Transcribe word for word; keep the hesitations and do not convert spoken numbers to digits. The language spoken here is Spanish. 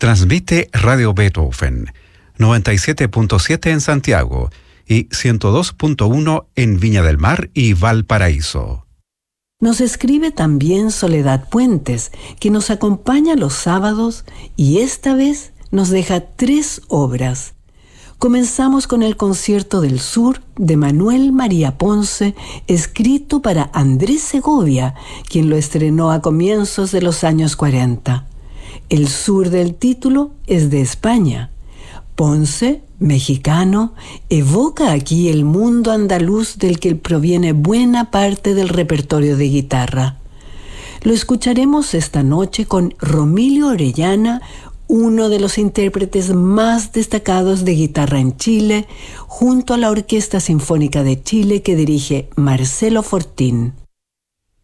Transmite Radio Beethoven, noventa y siete punto siete en Santiago y ciento dos punto uno en Viña del Mar y Valparaíso. Nos escribe también Soledad Puentes, que nos acompaña los sábados y esta vez nos deja tres obras. Comenzamos con el Concierto del Sur de Manuel María Ponce, escrito para Andrés Segovia, quien lo estrenó a comienzos de los años cuarenta. El sur del título es de España. Ponce, mexicano, evoca aquí el mundo andaluz del que proviene buena parte del repertorio de guitarra. Lo escucharemos esta noche con Romilio Orellana, uno de los intérpretes más destacados de guitarra en Chile, junto a la Orquesta Sinfónica de Chile que dirige Marcelo Fortín.